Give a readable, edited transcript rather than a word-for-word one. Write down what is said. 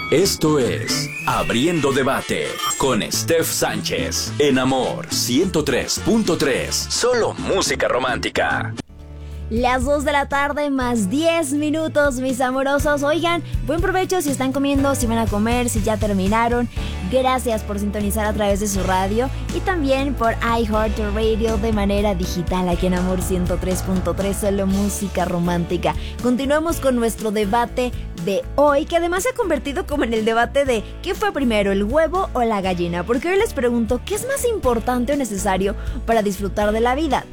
Esto es Abriendo Debate con Steph Sánchez en Amor 103.3. Solo música romántica. Las 2 de la tarde más 10 minutos, mis amorosos. Oigan, buen provecho si están comiendo, si van a comer, si ya terminaron. Gracias por sintonizar a través de su radio y también por iHeartRadio de manera digital aquí en Amor 103.3, solo música romántica. Continuamos con nuestro debate de hoy, que además se ha convertido como en el debate de ¿qué fue primero, el huevo o la gallina? Porque hoy les pregunto, ¿qué es más importante o necesario para disfrutar de la vida?